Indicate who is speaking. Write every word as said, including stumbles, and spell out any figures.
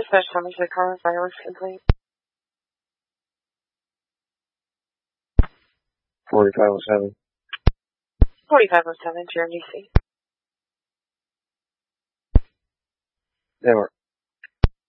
Speaker 1: Dispatch Thomas, the car fireworks complete.
Speaker 2: forty-five oh seven.
Speaker 1: forty-five oh seven, G R D C.